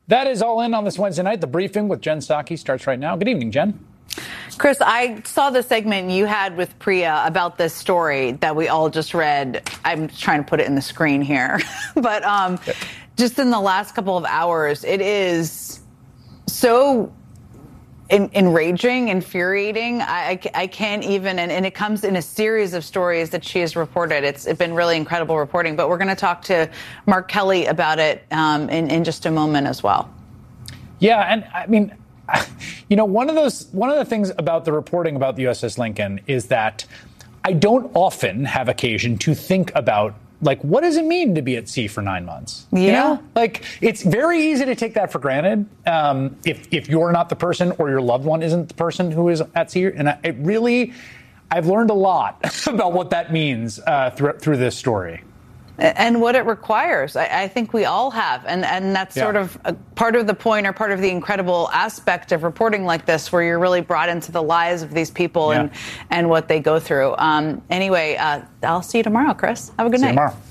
That is All In on this Wednesday night. The briefing with Jen Psaki starts right now. Good evening, Jen. Chris, I saw the segment you had with Priya about this story that we all just read. I'm trying to put it in the screen here. But just in the last couple of hours, it is so enraging, infuriating. I can't even, and it comes in a series of stories that she has reported. It's been really incredible reporting, but we're going to talk to Mark Kelly about it in just a moment as well. Yeah, and I mean, you know, one of the things about the reporting about the USS Lincoln is that I don't often have occasion to think about, like, what does it mean to be at sea for 9 months? Yeah. You know? Like, it's very easy to take that for granted if you're not the person or your loved one isn't the person who is at sea. And I've learned a lot about what that means through this story. And what it requires. I think we all have. And that's sort of a part of the point or part of the incredible aspect of reporting like this, where you're really brought into the lives of these people and what they go through. Anyway, I'll see you tomorrow, Chris. Have a good night. See you tomorrow.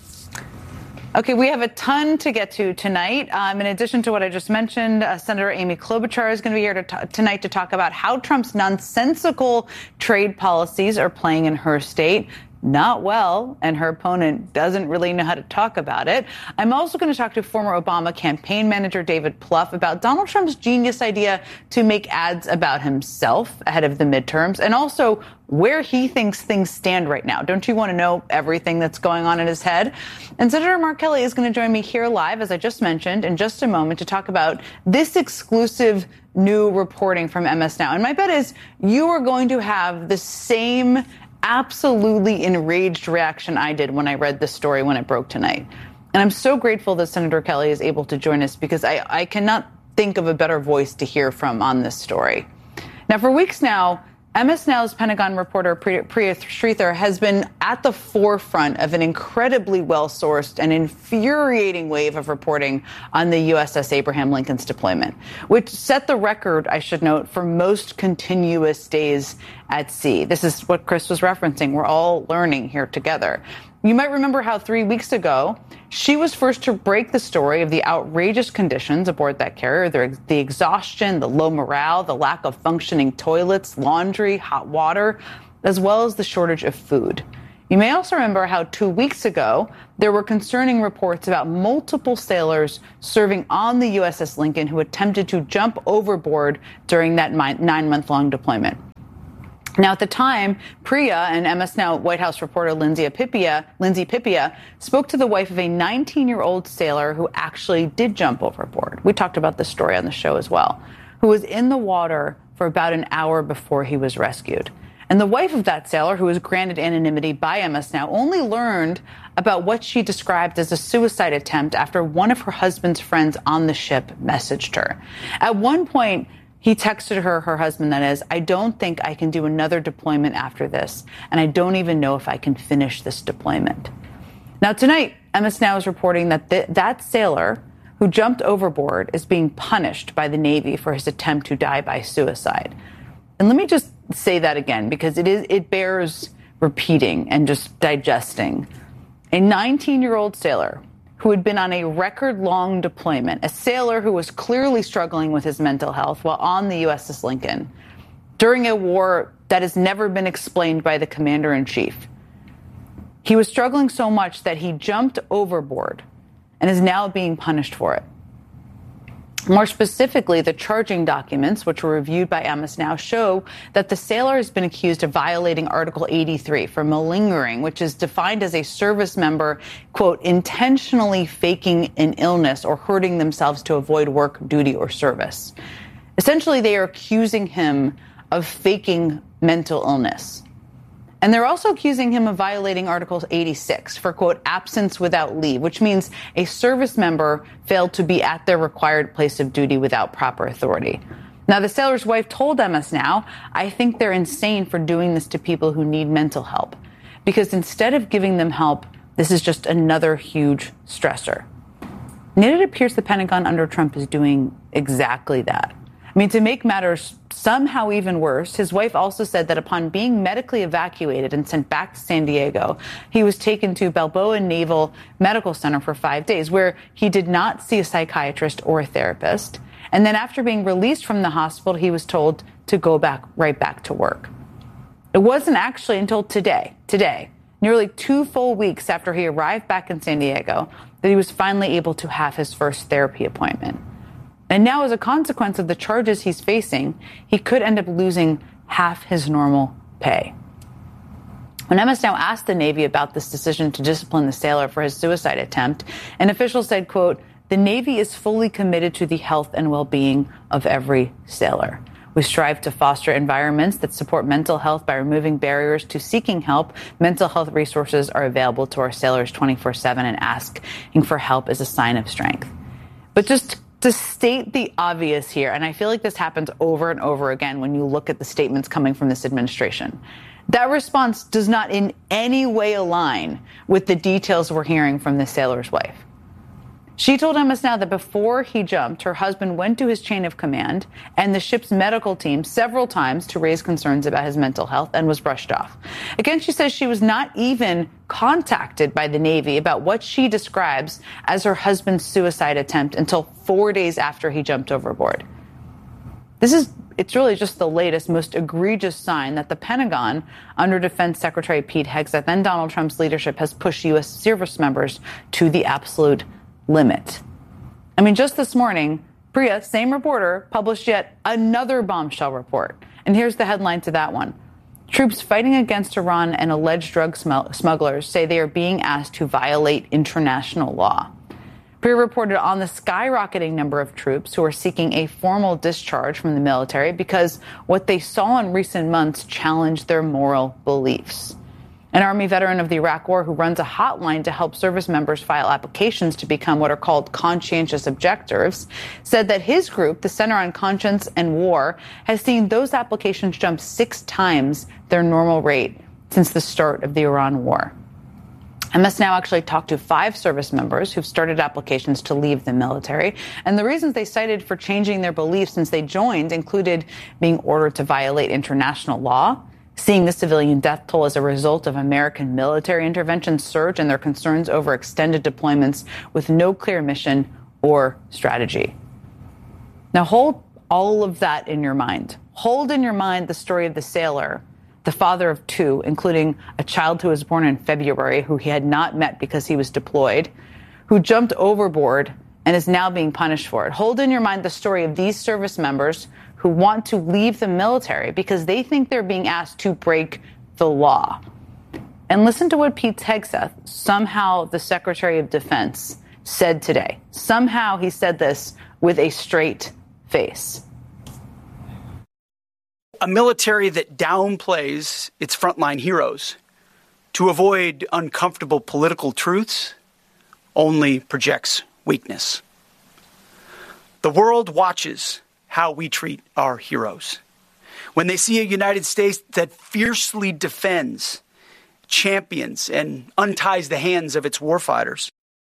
Okay, we have a ton to get to tonight. In addition to what I just mentioned, Senator Amy Klobuchar is going to be here tonight to talk about how Trump's nonsensical trade policies are playing in her state. Not well, and her opponent doesn't really know how to talk about it. I'm also going to talk to former Obama campaign manager David Plouffe about Donald Trump's genius idea to make ads about himself ahead of the midterms, and also where he thinks things stand right now. Don't you want to know everything that's going on in his head? And Senator Mark Kelly is going to join me here live, as I just mentioned, in just a moment to talk about this exclusive new reporting from MS Now. And my bet is you are going to have the same absolutely enraged reaction I did when I read this story when it broke tonight. And I'm so grateful that Senator Kelly is able to join us, because I cannot think of a better voice to hear from on this story. Now, for weeks now, MS Now's Pentagon reporter Priya Sridhar has been at the forefront of an incredibly well-sourced and infuriating wave of reporting on the USS Abraham Lincoln's deployment, which set the record, I should note, for most continuous days at sea. This is what Chris was referencing. We're all learning here together. You might remember how 3 weeks ago, she was first to break the story of the outrageous conditions aboard that carrier, the exhaustion, the low morale, the lack of functioning toilets, laundry, hot water, as well as the shortage of food. You may also remember how 2 weeks ago, there were concerning reports about multiple sailors serving on the USS Lincoln who attempted to jump overboard during that 9-month-long deployment. Now, at the time, Priya and MS Now White House reporter Lindsay Pipia spoke to the wife of a 19-year-old sailor who actually did jump overboard. We talked about this story on the show as well, who was in the water for about an hour before he was rescued. And the wife of that sailor, who was granted anonymity by MS Now, only learned about what she described as a suicide attempt after one of her husband's friends on the ship messaged her. At one point, he texted her husband, that is, "I don't think I can do another deployment after this, and I don't even know if I can finish this deployment." Now, tonight, MS Now is reporting that that sailor who jumped overboard is being punished by the Navy for his attempt to die by suicide. And let me just say that again, because it bears repeating and just digesting. A 19-year-old sailor who had been on a record-long deployment, a sailor who was clearly struggling with his mental health while on the USS Lincoln, during a war that has never been explained by the commander-in-chief. He was struggling so much that he jumped overboard and is now being punished for it. More specifically, the charging documents, which were reviewed by MS Now, show that the sailor has been accused of violating Article 83 for malingering, which is defined as a service member, quote, intentionally faking an illness or hurting themselves to avoid work, duty, or service. Essentially, they are accusing him of faking mental illness. And they're also accusing him of violating Article 86 for, quote, absence without leave, which means a service member failed to be at their required place of duty without proper authority. Now, the sailor's wife told MS Now, "I think they're insane for doing this to people who need mental help, because instead of giving them help, this is just another huge stressor." And yet it appears the Pentagon under Trump is doing exactly that. I mean, to make matters somehow even worse, his wife also said that upon being medically evacuated and sent back to San Diego, he was taken to Balboa Naval Medical Center for 5 days, where he did not see a psychiatrist or a therapist. And then after being released from the hospital, he was told to go right back to work. It wasn't actually until today, nearly 2 full weeks after he arrived back in San Diego, that he was finally able to have his first therapy appointment. And now, as a consequence of the charges he's facing, he could end up losing half his normal pay. When Emmis now asked the Navy about this decision to discipline the sailor for his suicide attempt, an official said, quote, "The Navy is fully committed to the health and well-being of every sailor. We strive to foster environments that support mental health by removing barriers to seeking help. Mental health resources are available to our sailors 24/7, and asking for help is a sign of strength." But just to state the obvious here, and I feel like this happens over and over again when you look at the statements coming from this administration, that response does not in any way align with the details we're hearing from the sailor's wife. She told Emmis now that before he jumped, her husband went to his chain of command and the ship's medical team several times to raise concerns about his mental health and was brushed off. Again, she says she was not even contacted by the Navy about what she describes as her husband's suicide attempt until 4 days after he jumped overboard. It's really just the latest, most egregious sign that the Pentagon, under Defense Secretary Pete Hegseth and Donald Trump's leadership, has pushed U.S. service members to the absolute limit. I mean, just this morning, Priya, same reporter, published yet another bombshell report. And here's the headline to that one. Troops fighting against Iran and alleged drug smugglers say they are being asked to violate international law. Priya reported on the skyrocketing number of troops who are seeking a formal discharge from the military because what they saw in recent months challenged their moral beliefs. An Army veteran of the Iraq War who runs a hotline to help service members file applications to become what are called conscientious objectors said that his group, the Center on Conscience and War, has seen those applications jump 6 times their normal rate since the start of the Iran war. Emmis now actually talked to 5 service members who've started applications to leave the military. And the reasons they cited for changing their beliefs since they joined included being ordered to violate international law, seeing the civilian death toll as a result of American military intervention surge, and their concerns over extended deployments with no clear mission or strategy. Now hold all of that in your mind. Hold in your mind the story of the sailor, the father of 2, including a child who was born in February who he had not met because he was deployed, who jumped overboard and is now being punished for it. Hold in your mind the story of these service members who want to leave the military because they think they're being asked to break the law. And listen to what Pete Hegseth, somehow the Secretary of Defense, said today. Somehow he said this with a straight face. A military that downplays its frontline heroes to avoid uncomfortable political truths only projects weakness. The world watches how we treat our heroes. When they see a United States that fiercely defends, champions, and unties the hands of its warfighters.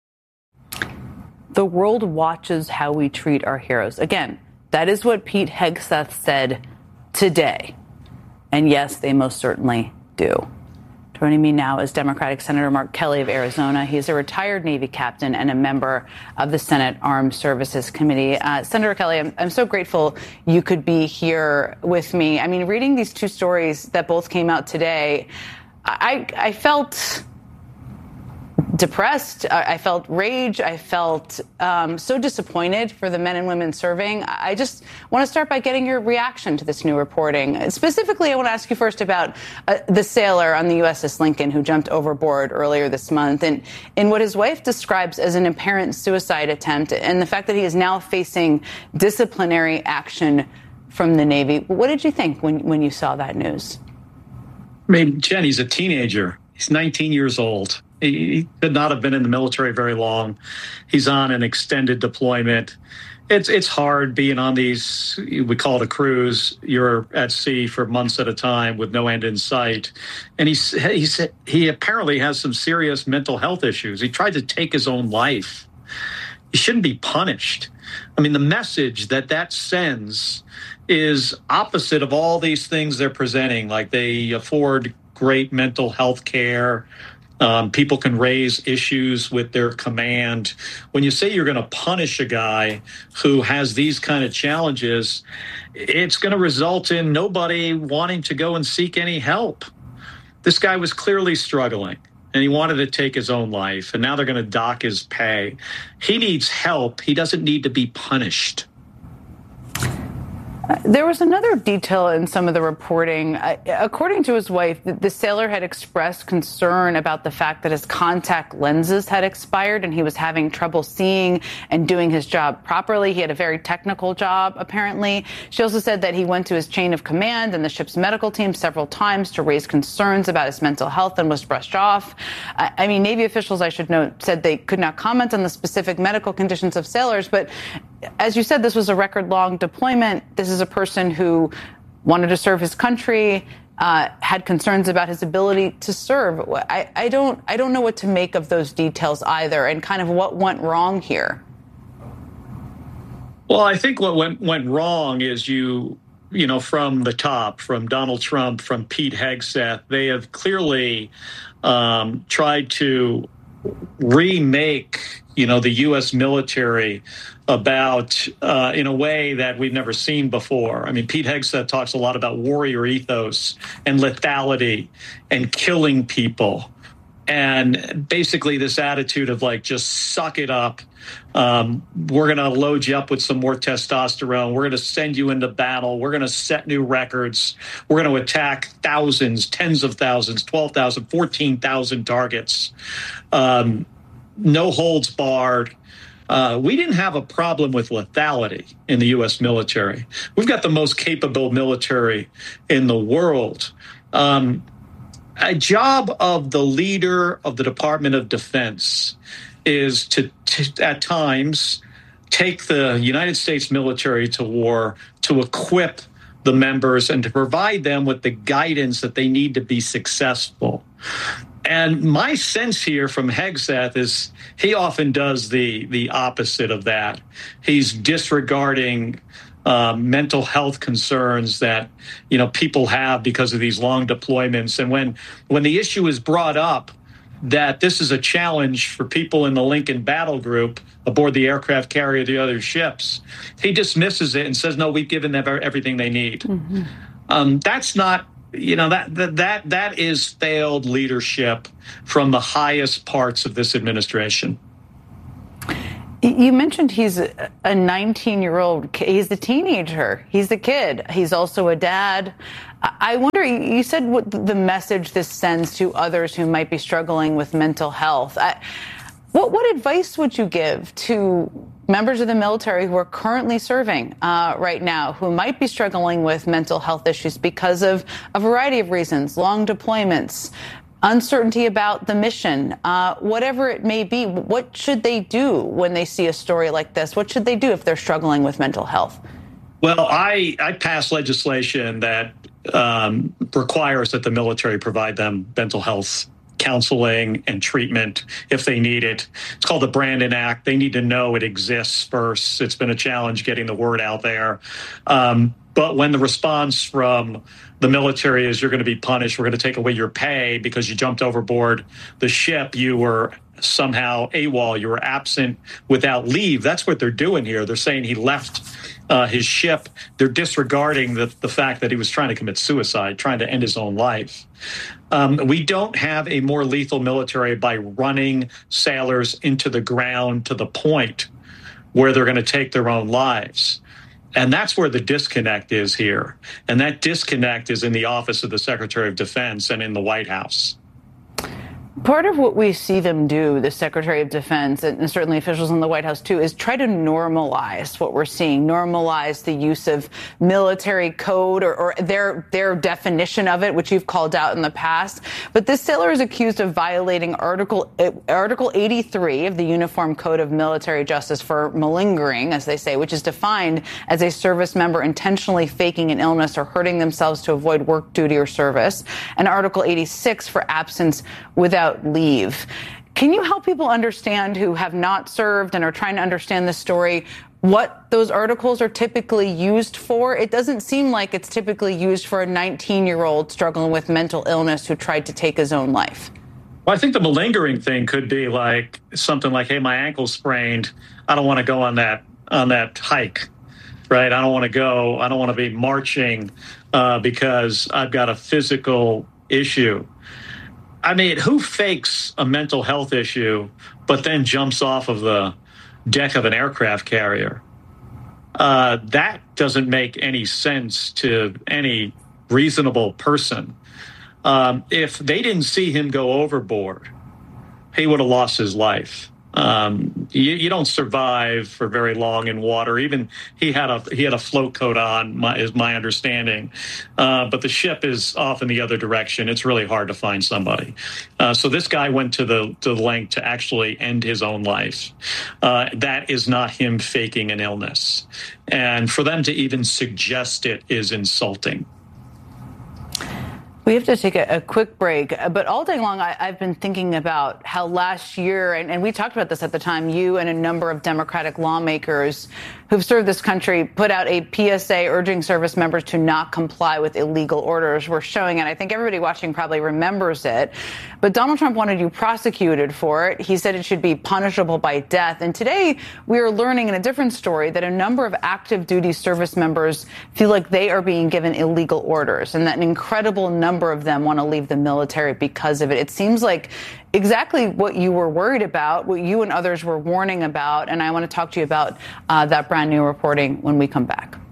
The world watches how we treat our heroes. Again, that is what Pete Hegseth said today. And yes, they most certainly do. Joining me now is Democratic Senator Mark Kelly of Arizona. He's a retired Navy captain and a member of the Senate Armed Services Committee. Senator Kelly, I'm so grateful you could be here with me. I mean, reading these 2 stories that both came out today, I felt depressed. I felt rage. I felt so disappointed for the men and women serving. I just want to start by getting your reaction to this new reporting. Specifically, I want to ask you first about the sailor on the USS Lincoln who jumped overboard earlier this month and in what his wife describes as an apparent suicide attempt, and the fact that he is now facing disciplinary action from the Navy. What did you think when you saw that news? I mean, Jen, he's a teenager. He's 19 years old. He could not have been in the military very long. He's on an extended deployment. It's hard being on these, we call it a cruise. You're at sea for months at a time with no end in sight. And he apparently has some serious mental health issues. He tried to take his own life. you shouldn't be punished. I mean, the message that sends is opposite of all these things they're presenting, like they afford great mental health care. People can raise issues with their command. When you say you're going to punish a guy who has these kind of challenges, it's going to result in nobody wanting to go and seek any help. This guy was clearly struggling, and he wanted to take his own life, and now they're going to dock his pay. He needs help. He doesn't need to be punished. There was another detail in some of the reporting. According to his wife, the sailor had expressed concern about the fact that his contact lenses had expired and he was having trouble seeing and doing his job properly. He had a very technical job, apparently. She also said that he went to his chain of command and the ship's medical team several times to raise concerns about his mental health and was brushed off. I mean, Navy officials, I should note, said they could not comment on the specific medical conditions of sailors, but as you said, this was a record-long deployment. This is a person who wanted to serve his country, had concerns about his ability to serve. I don't know what to make of those details either, and kind of what went wrong here. Well, I think what went wrong is you know, from the top, from Donald Trump, from Pete Hegseth, they have clearly tried to remake, the U.S. military about in a way that we've never seen before. I mean, Pete Hegseth talks a lot about warrior ethos and lethality and killing people. And basically this attitude of like, just suck it up. We're going to load you up with some more testosterone. We're going to send you into battle. We're going to set new records. We're going to attack thousands, tens of thousands, 12,000, 14,000 targets. No holds barred. We didn't have a problem with lethality in the U.S. military. We've got the most capable military in the world. A job of the leader of the Department of Defense is to at times take the United States military to war, to equip the members and to provide them with the guidance that they need to be successful. And my sense here from Hegseth is he often does the opposite of that. He's disregarding mental health concerns that, people have because of these long deployments. And when the issue is brought up that this is a challenge for people in the Lincoln Battle Group aboard the aircraft carrier, the other ships, he dismisses it and says, no, we've given them everything they need. Mm-hmm. That's not, that is failed leadership from the highest parts of this administration. You mentioned he's a 19-year-old. He's the teenager. He's the kid. He's also a dad. I wonder, you said what the message this sends to others who might be struggling with mental health. What advice would you give to members of the military who are currently serving right now, who might be struggling with mental health issues because of a variety of reasons, long deployments, uncertainty about the mission, whatever it may be? What should they do when they see a story like this? What should they do if they're struggling with mental health? Well, I passed legislation that requires that the military provide them mental health counseling and treatment if they need it. It's called the Brandon Act. They need to know it exists first. It's been a challenge getting the word out there. But when the response from the military is you're going to be punished, we're going to take away your pay because you jumped overboard the ship, you were somehow AWOL, you were absent without leave. That's what they're doing here. They're saying he left his ship. They're disregarding the fact that he was trying to commit suicide, trying to end his own life. We don't have a more lethal military by running sailors into the ground to the point where they're going to take their own lives. And that's where the disconnect is here. And that disconnect is in the office of the Secretary of Defense and in the White House. Part of what we see them do, the Secretary of Defense and certainly officials in the White House, too, is try to normalize what we're seeing, normalize the use of military code or their definition of it, which you've called out in the past. But this sailor is accused of violating Article 83 of the Uniform Code of Military Justice for malingering, as they say, which is defined as a service member intentionally faking an illness or hurting themselves to avoid work duty or service, and Article 86 for absence without leave. Can you help people understand who have not served and are trying to understand this story, what those articles are typically used for? It doesn't seem like it's typically used for a 19-year-old struggling with mental illness who tried to take his own life. Well, I think the malingering thing could be like something like, hey, my ankle's sprained. I don't want to go on that hike, right? I don't want to go. I don't want to be marching because I've got a physical issue. I mean, who fakes a mental health issue but then jumps off of the deck of an aircraft carrier? That doesn't make any sense to any reasonable person. If they didn't see him go overboard, he would have lost his life. You don't survive for very long in water. Even he had a float coat on, is my understanding. But the ship is off in the other direction. It's really hard to find somebody. So this guy went to the length to actually end his own life. That is not him faking an illness. And for them to even suggest it is insulting. We have to take a quick break, but all day long I've been thinking about how last year, and we talked about this at the time, you and a number of Democratic lawmakers who've served this country put out a PSA urging service members to not comply with illegal orders. We're showing it. I think everybody watching probably remembers it. But Donald Trump wanted you prosecuted for it. He said it should be punishable by death. And today we are learning in a different story that a number of active duty service members feel like they are being given illegal orders and that an incredible number of them want to leave the military because of it. It seems like exactly what you were worried about, what you and others were warning about. And I want to talk to you about that brand new reporting when we come back.